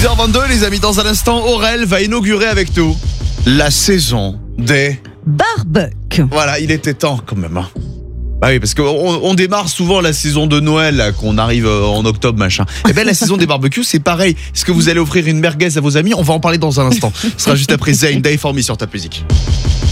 6h22 les amis, dans un instant, Aurel va inaugurer avec nous la saison des... Barbecue. Voilà, il était temps quand même. Hein. Bah oui, parce qu'on démarre souvent la saison de Noël, là, qu'on arrive en octobre, machin. Et bien la saison des barbecues, c'est pareil. Est-ce que vous allez offrir une merguez à vos amis? On va en parler dans un instant. Ce sera juste après Zayn, Day For Me sur Top Music.